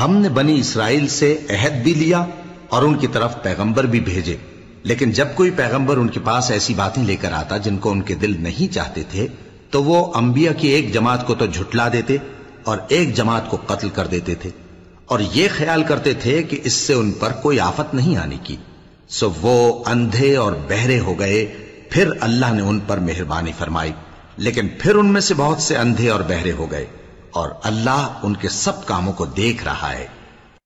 हमने बनी इसराइल से अहद भी लिया और उनकी तरफ पैगंबर भी भेजे, लेकिन जब कोई पैगंबर उनके पास ऐसी बातें लेकर आता जिनको उनके दिल नहीं चाहते थे, तो वो अंबिया की एक जमात को तो झुठला देते और एक जमात को कत्ल कर देते थे, और ये ख्याल करते थे कि इससे उन पर कोई आफत नहीं आने की। सो वो अंधे और बहरे हो गए। फिर अल्लाह ने उन पर मेहरबानी फरमाई, लेकिन फिर उनमें से बहुत से अंधे और बहरे हो गए, और अल्लाह उनके सब कामों को देख रहा है।